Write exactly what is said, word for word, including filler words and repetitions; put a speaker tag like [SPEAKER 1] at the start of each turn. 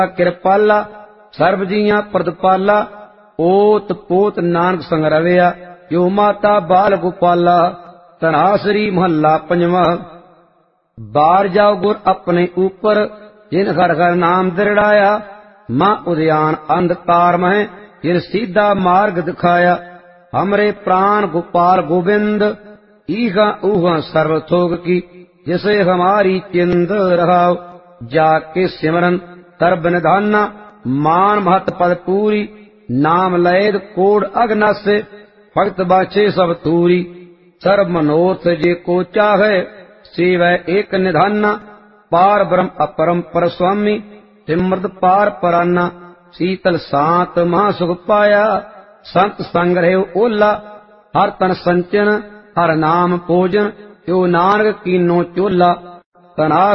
[SPEAKER 1] किरपाला SERB जियां प्रदपाला ओत पोत नानक संग रविया यो माता बाल गोपाला। तनासरी महला पंजवा। बार जाओ गुर अपने ऊपर जिन घर घर नाम दृढ़ाया मां उद्यान अंधकार में जिन सीधा मार्ग दिखाया। हमरे प्राण गोपाल गोविंद ईहा ऊहा सर्व थोग की जिसे हमारी चिंद रहाओ। जाके सिमरन तरब निधाना मान महत पद पूरी नाम लैद कोड अगनासे भक्त बाछे सब तूरी। सर्व मनोरथ जे को चाहे शिव एक निधाना पार ब्रह्म अपरम पर स्वामी सिमृत पार पराना। शीतल शांत महासुख पाया संत संग रहे ओला हर तन संचन हर नाम पूजन यो नानक कीनो चोला। तना